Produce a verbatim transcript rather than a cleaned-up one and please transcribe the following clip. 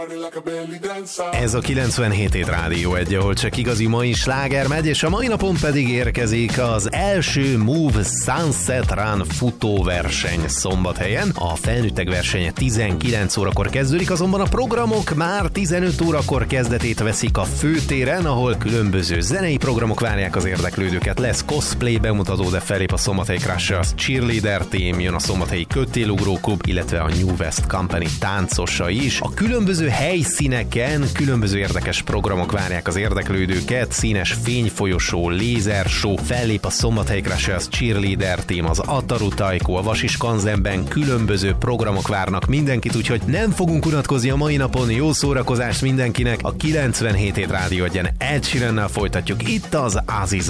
Ez a kilencvenhét hét Rádió egy, ahol csak igazi mai sláger megy, és a mai napon pedig érkezik az első Move Sunset Run futóverseny Szombathelyen. A felnőttek versenye tizenkilenc órakor kezdődik, azonban a programok már tizenöt órakor kezdetét veszik a főtéren, ahol különböző zenei programok várják az érdeklődőket. Lesz cosplay bemutató, de felép a Szombathelyi Crushers Cheerleader Team, jön a Szombathelyi Kötélugróklub, illetve a New West Company táncosa is. A különböző helyszíneken különböző érdekes programok várják az érdeklődőket, színes fényfolyosó, lézershow, fellép a Szombathelyi Crushers Cheerleader Team, az Ataru Taiko, a Vasiskanzenben különböző programok várnak mindenkit, úgyhogy nem fogunk unatkozni a mai napon, jó szórakozást mindenkinek, a kilencvenhét hét Rádió egyen Ed Sheerannel folytatjuk itt az Aziz